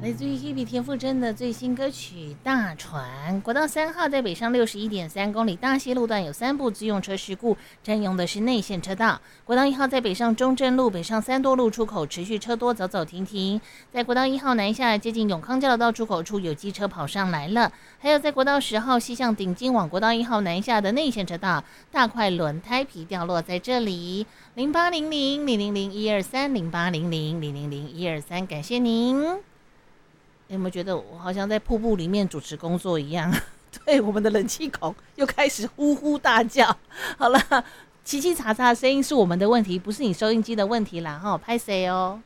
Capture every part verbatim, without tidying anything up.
来自于 Hebe 田馥甄的最新歌曲《大船》。国道三号在北上六十一点三公里，大溪路段有三部自用车事故，占用的是内线车道。国道一号在北上中正路、北上三多路出口持续车多，走走停停。在国道一号南下接近永康交流道出口处有机车跑上来了。还有在国道十号西向顶金往国道一号南下的内线车道，大块轮胎皮掉落在这里。零八零零零零零一二三零八零零零零零一二三，感谢您。有没有觉得我好像在瀑布里面主持工作一样？对，我们的冷气孔又开始呼呼大叫。好了，叽叽喳喳的声音是我们的问题，不是你收音机的问题啦，哈，拍谁哦？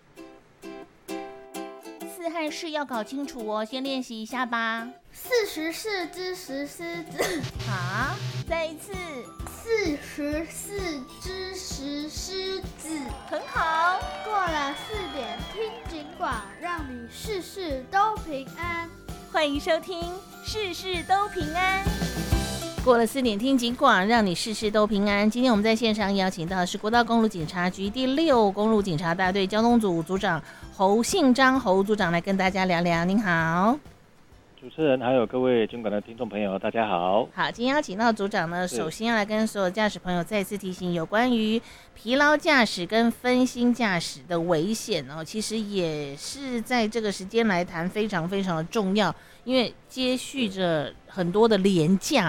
四汉式要搞清楚哦，先练习一下吧。 四十四只石狮子。 好，再一次。 四十四只石狮子。 很好。 过了四点听警广，让你事事都平安。 欢迎收听事事都平安。过了四点听警广，让你事事都平安。今天我们在线上邀请到的是国道公路警察局第六公路警察大队交通组组长侯信章侯组长来跟大家聊聊。您好。 主持人还有各位警广的听众朋友，大家好。 好，今天邀请到组长呢，首先要来跟所有驾驶朋友再次提醒有关于疲劳驾驶跟分心驾驶的危险哦，其实也是在这个时间来谈非常非常的重要，因为接续着很多的连假。